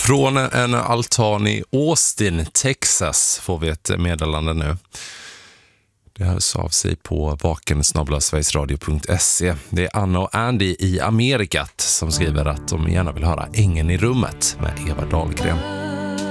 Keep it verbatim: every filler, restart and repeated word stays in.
Från en altan i Austin, Texas får vi ett meddelande nu. Det hörs av sig på vaken snabel-a sverigesradio punkt se. Det är Anna och Andy i Amerikat som skriver att de gärna vill höra Ängen i rummet med Eva Dahlgren.